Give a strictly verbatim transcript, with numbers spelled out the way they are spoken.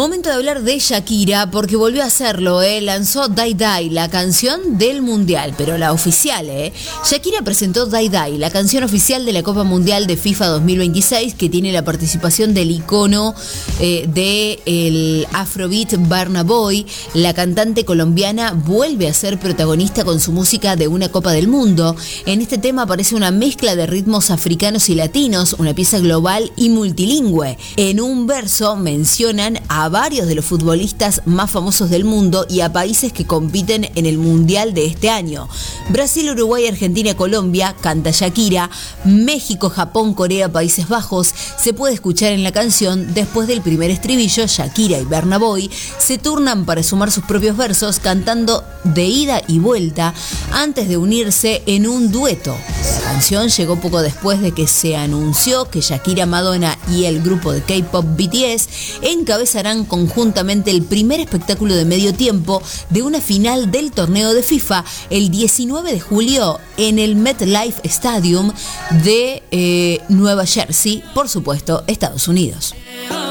Momento de hablar de Shakira porque volvió a hacerlo, ¿eh? Lanzó Die Die, la canción del Mundial, pero la oficial, ¿eh? Shakira presentó Die Die, la canción oficial de la Copa Mundial de FIFA dos mil veintiséis, que tiene la participación del icono eh, del Afrobeat Burna Boy. La cantante colombiana vuelve a ser protagonista con su música de una Copa del Mundo. En este tema aparece una mezcla de ritmos africanos y latinos, una pieza global y multilingüe. En un verso mencionan a a varios de los futbolistas más famosos del mundo y a países que compiten en el Mundial de este año. Brasil, Uruguay, Argentina, Colombia, canta Shakira. México, Japón, Corea, Países Bajos. Se puede escuchar en la canción. Después del primer estribillo, Shakira y Burna Boy se turnan para sumar sus propios versos, cantando de ida y vuelta antes de unirse en un dueto. La canción llegó poco después de que se anunció que Shakira, Madonna y el grupo de K-pop B T S encabezarán conjuntamente el primer espectáculo de medio tiempo de una final del torneo de FIFA el diecinueve de julio en el MetLife Stadium de eh, Nueva Jersey, por supuesto, Estados Unidos.